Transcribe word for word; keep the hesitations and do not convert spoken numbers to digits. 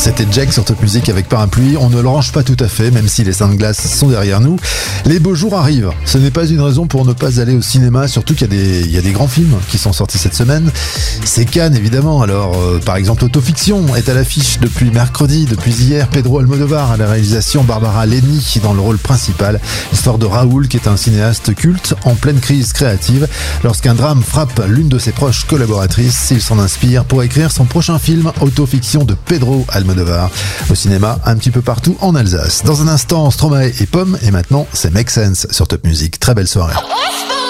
C'était Jack sur Top Music avec Parapluie. On ne le range pas tout à fait, même si les seins de glace sont derrière nous. Les beaux jours arrivent. Ce n'est pas une raison pour ne pas aller au cinéma, surtout qu'il y a des, il y a des grands films qui sont sortis cette semaine. C'est Cannes, évidemment. Alors, euh, par exemple, Autofiction est à l'affiche depuis mercredi, depuis hier. Pedro Almodovar à la réalisation, Barbara Leni dans le rôle principal. L'histoire de Raoul, qui est un cinéaste culte en pleine crise créative. Lorsqu'un drame frappe l'une de ses proches collaboratrices, il s'en inspire pour écrire son prochain film, Autofiction de Pedro Almodovar. Au cinéma, un petit peu partout en Alsace. Dans un instant, Stromae et Pomme, et maintenant, c'est Make Sense sur Top Music. Très belle soirée.